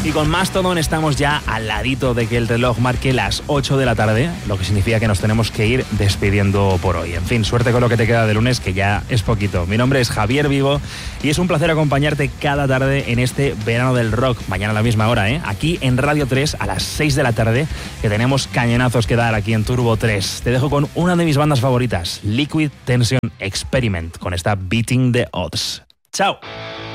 Y con Mastodon estamos ya al ladito de que el reloj marque las 8 de la tarde, lo que significa que nos tenemos que ir despidiendo por hoy. En fin, suerte con lo que te queda de lunes, que ya es poquito. Mi nombre es Javier Vigo y es un placer acompañarte cada tarde en este verano del rock. Mañana a la misma hora, aquí en Radio 3 a las 6 de la tarde, que tenemos cañonazos que dar aquí en Turbo 3. Te dejo con una de mis bandas favoritas, Liquid Tension Experiment, con esta Beating the Odds. ¡Chao!